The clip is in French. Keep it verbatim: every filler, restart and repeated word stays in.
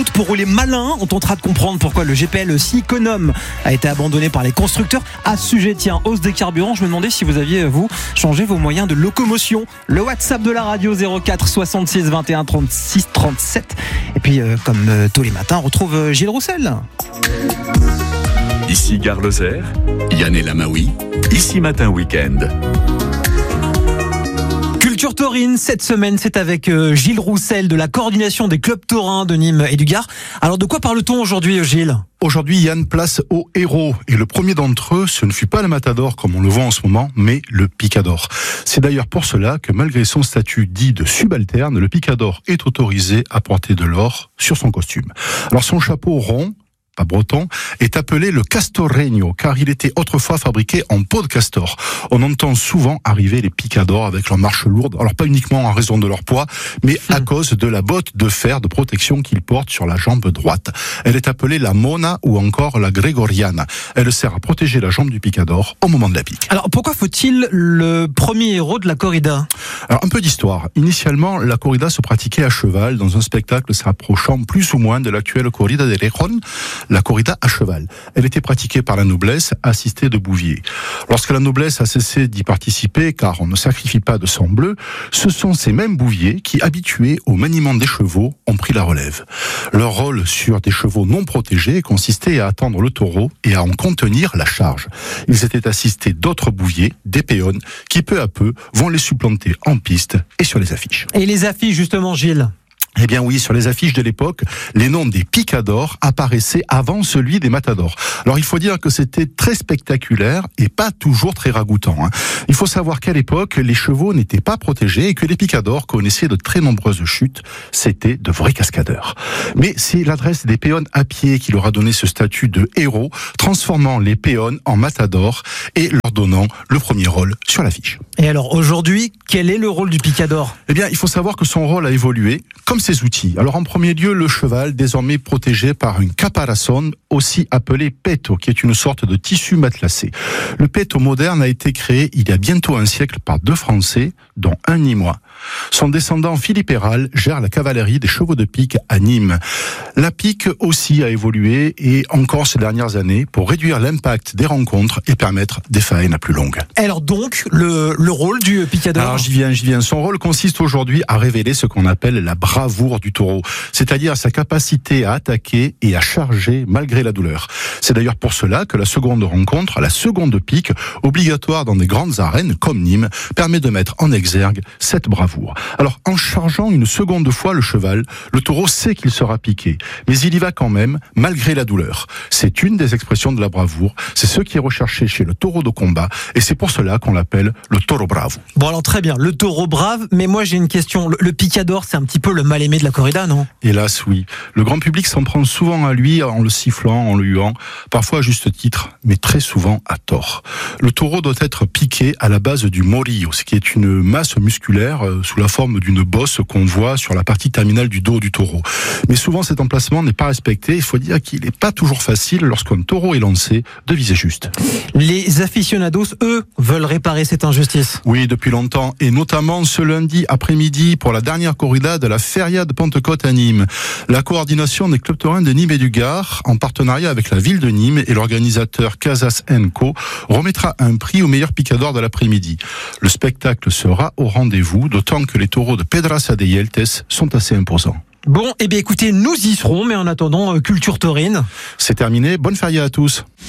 Pour rouler malin, on tentera de comprendre pourquoi le G P L si économe a été abandonné par les constructeurs. À ce sujet, tiens, hausse des carburants, je me demandais si vous aviez, vous, changé vos moyens de locomotion. Le WhatsApp de la radio zéro quatre soixante-six vingt et un trente-six trente-sept. Et puis, euh, comme euh, tous les matins, on retrouve euh, Gilles Roussel. Ici Gare Lozère, Yann et Lamaoui, ici Matin Week-end. Culture taurine, cette semaine, c'est avec euh, Gilles Roussel de la coordination des clubs taurins de Nîmes et du Gard. Alors, de quoi parle-t-on aujourd'hui, Gilles ? Aujourd'hui, Yann, place aux héros. Et le premier d'entre eux, ce ne fut pas le matador comme on le voit en ce moment, mais le picador. C'est d'ailleurs pour cela que malgré son statut dit de subalterne, le picador est autorisé à porter de l'or sur son costume. Alors son chapeau rond, pas breton, est appelé le castorregno, car il était autrefois fabriqué en peau de castor. On entend souvent arriver les picadors avec leurs marches lourdes, alors pas uniquement en raison de leur poids, mais à cause de la botte de fer de protection qu'ils portent sur la jambe droite. Elle est appelée la mona ou encore la gregoriana. Elle sert à protéger la jambe du picador au moment de la pique. Alors, pourquoi faut-il le premier héros de la corrida ? Alors, un peu d'histoire. Initialement, la corrida se pratiquait à cheval dans un spectacle se rapprochant plus ou moins de l'actuelle corrida de Rejón, la corrida à cheval. Elle était pratiquée par la noblesse, assistée de bouviers. Lorsque la noblesse a cessé d'y participer, car on ne sacrifie pas de sang bleu, ce sont ces mêmes bouviers qui, habitués au maniement des chevaux, ont pris la relève. Leur rôle sur des chevaux non protégés consistait à attendre le taureau et à en contenir la charge. Ils étaient assistés d'autres bouviers, des péons, qui peu à peu vont les supplanter en piste et sur les affiches. Et les affiches, justement, Gilles ? Eh bien oui, sur les affiches de l'époque, les noms des picadors apparaissaient avant celui des matadors. Alors il faut dire que c'était très spectaculaire et pas toujours très ragoûtant. Hein. Il faut savoir qu'à l'époque, les chevaux n'étaient pas protégés et que les picadors connaissaient de très nombreuses chutes. C'était de vrais cascadeurs. Mais c'est l'adresse des péons à pied qui leur a donné ce statut de héros, transformant les péons en matadors et leur donnant le premier rôle sur l'affiche. Et alors aujourd'hui, quel est le rôle du picador ? Eh bien, il faut savoir que son rôle a évolué, comme ses outils. Alors en premier lieu, le cheval, désormais protégé par une caparazón, aussi appelée peto, qui est une sorte de tissu matelassé. Le peto moderne a été créé il y a bientôt un siècle par deux Français, dont un Nîmois. Son descendant Philippe Héral gère la cavalerie des chevaux de pique à Nîmes. La pique aussi a évolué, et encore ces dernières années, pour réduire l'impact des rencontres et permettre des faines à plus longues. Alors donc, le, le rôle du picador ? Alors j'y viens, j'y viens. Son rôle consiste aujourd'hui à révéler ce qu'on appelle la bravoure du taureau, c'est-à-dire sa capacité à attaquer et à charger malgré la douleur. C'est d'ailleurs pour cela que la seconde rencontre, la seconde pique, obligatoire dans des grandes arènes comme Nîmes, permet de mettre en exergue cette bravoure. Alors en chargeant une seconde fois le cheval, le taureau sait qu'il sera piqué, mais il y va quand même malgré la douleur. C'est une des expressions de la bravoure, c'est ce qui est recherché chez le taureau de combat, et c'est pour cela qu'on l'appelle le taureau bravo. Bon alors très bien, le taureau brave, mais moi j'ai une question, le, le picador c'est un petit peu le mal-aimé de la corrida, non ? Hélas, oui. Le grand public s'en prend souvent à lui en le sifflant, en le huant, parfois à juste titre, mais très souvent à tort. Le taureau doit être piqué à la base du morillo, ce qui est une masse musculaire euh, sous la forme d'une bosse qu'on voit sur la partie terminale du dos du taureau. Mais souvent cet emplacement n'est pas respecté, il faut dire qu'il n'est pas toujours facile lorsqu'un taureau est lancé de viser juste. Les aficionados, eux, veulent réparer cette injustice. Oui, depuis longtemps, et notamment ce lundi après-midi pour la dernière corrida de la Feria de Pentecôte à Nîmes. La coordination des clubs taurins de Nîmes et du Gard, en partenariat avec la ville de Nîmes et l'organisateur Casas and Co, remettra un prix au meilleur picador de l'après-midi. Le spectacle sera au rendez-vous, d'autant que les taureaux de Pedraza de Yeltes sont assez imposants. Bon, eh bien écoutez, nous y serons, mais en attendant, euh, culture taurine. C'est terminé, bonne feria à tous.